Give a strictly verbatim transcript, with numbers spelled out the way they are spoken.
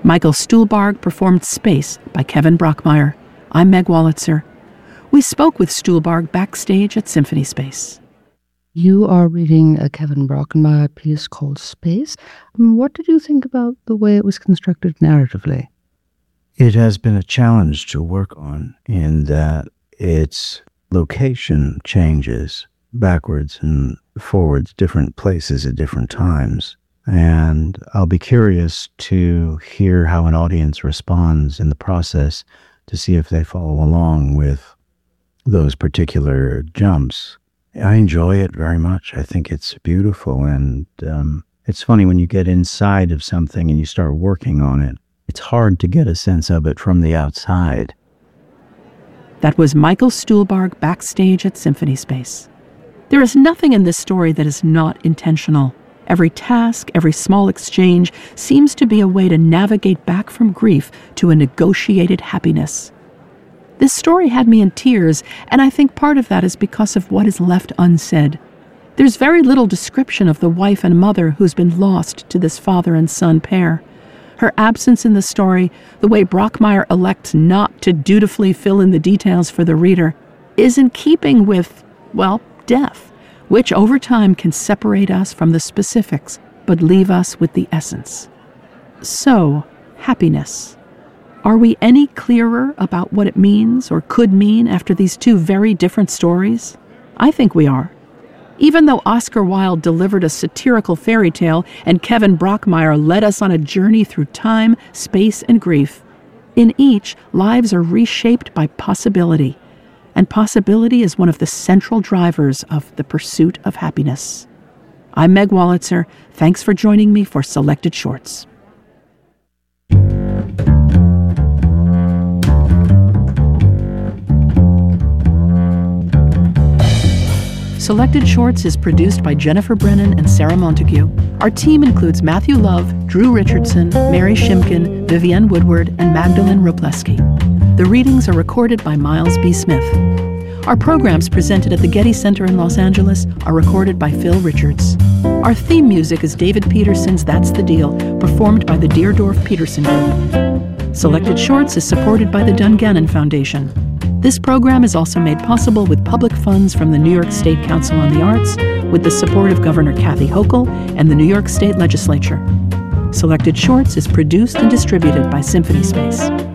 Michael Stuhlbarg performed Space by Kevin Brockmeyer. I'm Meg Wolitzer. We spoke with Stuhlbarg backstage at Symphony Space. You are reading a Kevin Brockmeyer piece called Space. What did you think about the way it was constructed narratively? It has been a challenge to work on in that its location changes backwards and forwards, different places at different times. And I'll be curious to hear how an audience responds in the process to see if they follow along with those particular jumps. I enjoy it very much. I think it's beautiful. And um, it's funny when you get inside of something and you start working on it, it's hard to get a sense of it from the outside. That was Michael Stuhlbarg backstage at Symphony Space. There is nothing in this story that is not intentional. Every task, every small exchange seems to be a way to navigate back from grief to a negotiated happiness. This story had me in tears, and I think part of that is because of what is left unsaid. There's very little description of the wife and mother who's been lost to this father and son pair. Her absence in the story, the way Brockmeyer elects not to dutifully fill in the details for the reader, is in keeping with, well, death, which over time can separate us from the specifics, but leave us with the essence. So, happiness. Are we any clearer about what it means or could mean after these two very different stories? I think we are. Even though Oscar Wilde delivered a satirical fairy tale and Kevin Brockmeyer led us on a journey through time, space, and grief, in each, lives are reshaped by possibility. And possibility is one of the central drivers of the pursuit of happiness. I'm Meg Wolitzer. Thanks for joining me for Selected Shorts. Selected Shorts is produced by Jennifer Brennan and Sarah Montague. Our team includes Matthew Love, Drew Richardson, Mary Shimkin, Vivienne Woodward, and Magdalene Robleski. The readings are recorded by Miles B. Smith. Our programs presented at the Getty Center in Los Angeles are recorded by Phil Richards. Our theme music is David Peterson's That's the Deal, performed by the Deerdorf Peterson Group. Selected Shorts is supported by the Dungannon Foundation. This program is also made possible with public funds from the New York State Council on the Arts, with the support of Governor Kathy Hochul and the New York State Legislature. Selected Shorts is produced and distributed by Symphony Space.